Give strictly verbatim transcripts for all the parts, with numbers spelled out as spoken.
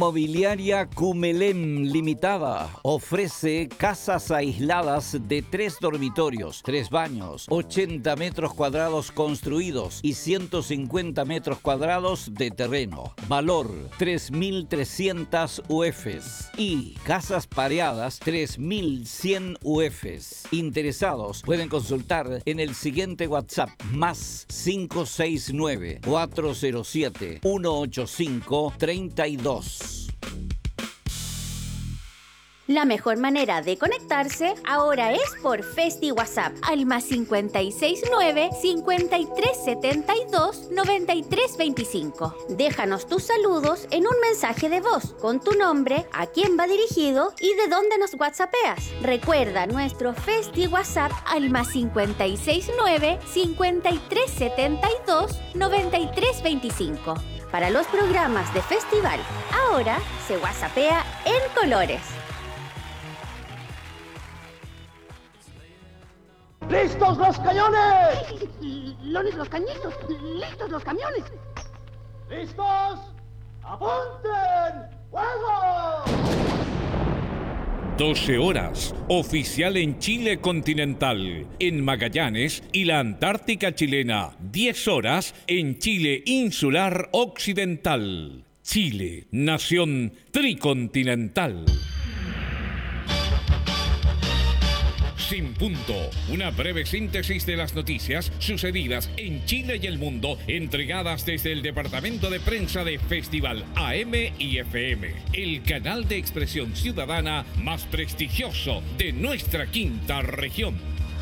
Inmobiliaria Cumelem Limitada ofrece casas aisladas de tres dormitorios, tres baños, ochenta metros cuadrados construidos y ciento cincuenta metros cuadrados de terreno. Valor tres mil trescientas U Fs y casas pareadas tres mil cien U Fs. Interesados pueden consultar en el siguiente WhatsApp más cinco seis nueve, cuatro cero siete, uno ocho cinco, tres dos. La mejor manera de conectarse ahora es por Festi WhatsApp al más cincuenta y seis nueve, cincuenta y tres setenta y dos, noventa y tres veinticinco. Déjanos tus saludos en un mensaje de voz con tu nombre, a quién va dirigido y de dónde nos whatsappeas. Recuerda nuestro Festi WhatsApp al más cincuenta y seis nueve, cincuenta y tres setenta y dos, noventa y tres veinticinco. Para los programas de festival, ahora se whatsappea en colores. ¡Listos los cañones! ¡Lones los cañitos! ¡Listos los camiones! ¡Listos! ¡Apunten! ¡Fuego! doce horas, oficial en Chile continental, en Magallanes y la Antártica chilena. diez horas en Chile insular occidental. Chile, nación tricontinental. Sin punto, una breve síntesis de las noticias sucedidas en Chile y el mundo, entregadas desde el departamento de prensa de Festival A M y F M, el canal de expresión ciudadana más prestigioso de nuestra quinta región.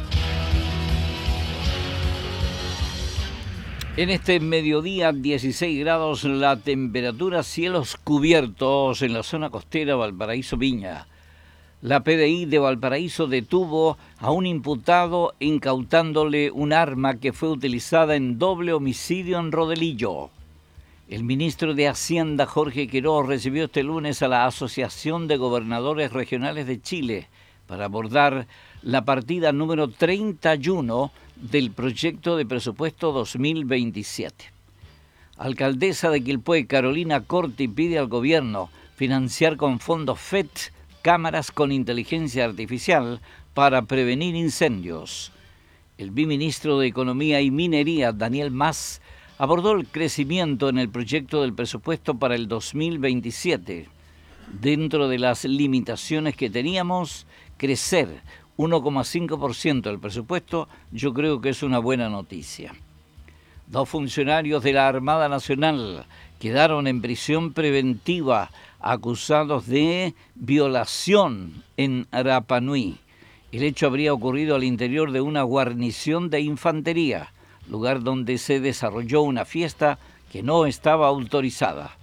En este mediodía, dieciséis grados la temperatura, cielos cubiertos en la zona costera Valparaíso Viña. La P D I de Valparaíso detuvo a un imputado incautándole un arma que fue utilizada en doble homicidio en Rodelillo. El ministro de Hacienda, Jorge Queiroz, recibió este lunes a la Asociación de Gobernadores Regionales de Chile para abordar la partida número treinta y uno del proyecto de presupuesto dos mil veintisiete. Alcaldesa de Quilpué, Carolina Corti, pide al gobierno financiar con fondos F E T cámaras con inteligencia artificial para prevenir incendios. El viceministro de Economía y Minería, Daniel Mas, abordó el crecimiento en el proyecto del presupuesto para el dos mil veintisiete. Dentro de las limitaciones que teníamos, crecer uno coma cinco por ciento del presupuesto, yo creo que es una buena noticia. Dos funcionarios de la Armada Nacional quedaron en prisión preventiva acusados de violación en Rapa Nui. El hecho habría ocurrido al interior de una guarnición de infantería, lugar donde se desarrolló una fiesta que no estaba autorizada.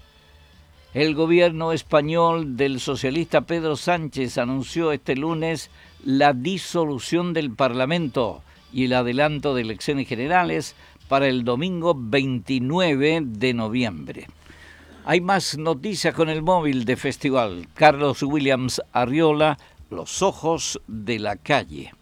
El gobierno español del socialista Pedro Sánchez anunció este lunes la disolución del Parlamento y el adelanto de elecciones generales para el domingo veintinueve de noviembre. Hay más noticias con el móvil de Festival. Carlos Williams Arriola, Los ojos de la calle.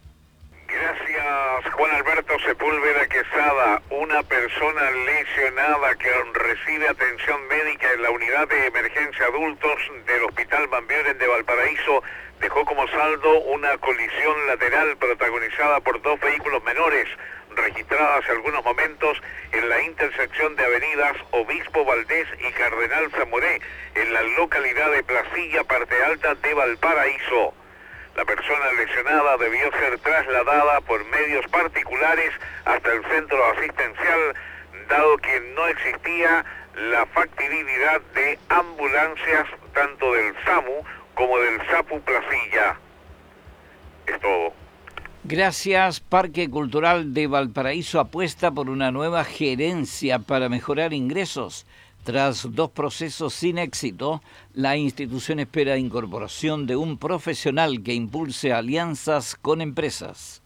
Gracias, Juan Alberto Sepúlveda Quesada. Una persona lesionada que recibe atención médica en la unidad de emergencia adultos del Hospital Van Buren de Valparaíso dejó como saldo una colisión lateral protagonizada por dos vehículos menores, registrada hace algunos momentos en la intersección de avenidas Obispo Valdés y Cardenal Zamoré, en la localidad de Placilla, parte alta de Valparaíso. La persona lesionada debió ser trasladada por medios particulares hasta el centro asistencial, dado que no existía la factibilidad de ambulancias tanto del SAMU como del SAPU Placilla. Es todo. Gracias. Parque Cultural de Valparaíso apuesta por una nueva gerencia para mejorar ingresos. Tras dos procesos sin éxito, la institución espera incorporación de un profesional que impulse alianzas con empresas.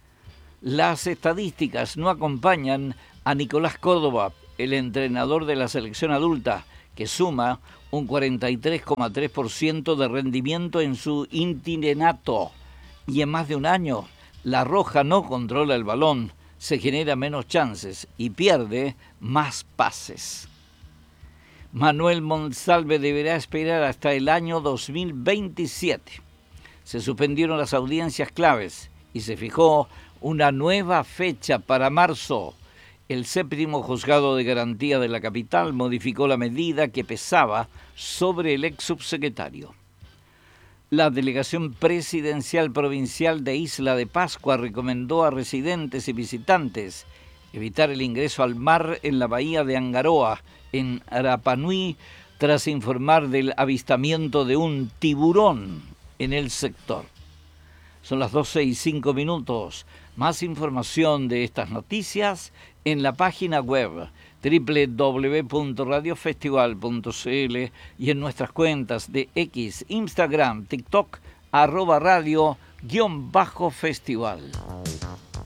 Las estadísticas no acompañan a Nicolás Córdoba, el entrenador de la selección adulta, que suma un cuarenta y tres coma tres por ciento de rendimiento en su interinato. Y en más de un año, La Roja no controla el balón, se genera menos chances y pierde más pases. Manuel Monsalve deberá esperar hasta el año dos mil veintisiete. Se suspendieron las audiencias claves y se fijó una nueva fecha para marzo. El séptimo juzgado de garantía de la capital modificó la medida que pesaba sobre el ex subsecretario. La delegación presidencial provincial de Isla de Pascua recomendó a residentes y visitantes evitar el ingreso al mar en la bahía de Angaroa, en Arapanui, tras informar del avistamiento de un tiburón en el sector. Son las doce y cinco minutos. Más información de estas noticias en la página web doble u doble u doble u punto radio festival punto c l y en nuestras cuentas de X, Instagram, TikTok, arroba radio guión bajo festival.